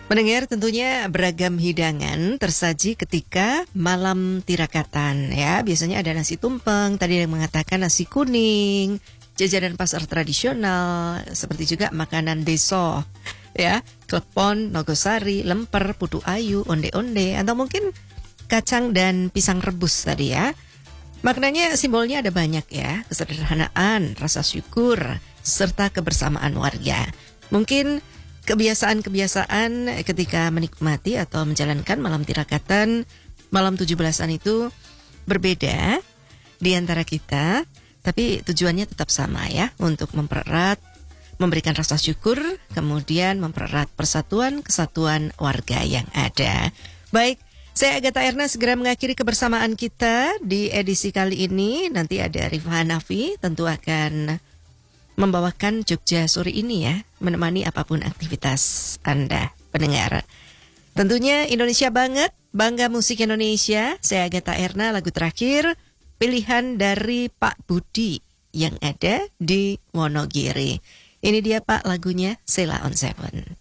Mendengar tentunya beragam hidangan tersaji ketika malam tirakatan ya. Biasanya ada nasi tumpeng, tadi yang mengatakan nasi kuning, jajanan pasar tradisional, seperti juga makanan deso ya, klepon, nogosari, lemper, putu ayu, onde-onde, atau mungkin kacang dan pisang rebus tadi ya. Maknanya simbolnya ada banyak ya, kesederhanaan, rasa syukur, serta kebersamaan warga. Mungkin kebiasaan-kebiasaan ketika menikmati atau menjalankan malam tirakatan, malam 17-an itu berbeda di antara kita, tapi tujuannya tetap sama ya, untuk mempererat, memberikan rasa syukur, kemudian mempererat persatuan, kesatuan warga yang ada. Baik, saya Agatha Erna segera mengakhiri kebersamaan kita di edisi kali ini. Nanti ada Rifah Hanafi tentu akan membawakan Jogja sore ini ya, menemani apapun aktivitas Anda pendengar. Tentunya Indonesia banget, bangga musik Indonesia. Saya Agatha Erna, lagu terakhir pilihan dari Pak Budi yang ada di Wonogiri. Ini dia Pak lagunya Sheila on 7.